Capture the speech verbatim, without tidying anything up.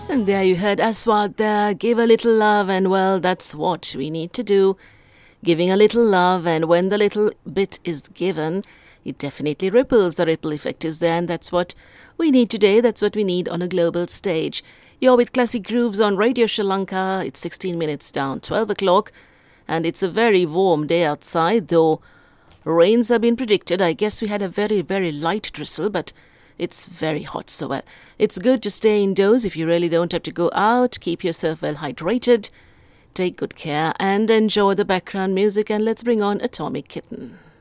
And there you heard Aswad there, give a little love, and well, that's what we need to do. Giving a little love, and when the little bit is given, it definitely ripples. The ripple effect is there, and that's what we need today. That's what we need on a global stage. You're with Classic Grooves on Radio Sri Lanka. It's sixteen minutes down, twelve o'clock, and it's a very warm day outside, though rains have been predicted. I guess we had a very, very light drizzle, but it's very hot, so well, it's good to stay indoors if you really don't have to go out. Keep yourself well hydrated, take good care, and enjoy the background music. And let's bring on Atomic Kitten.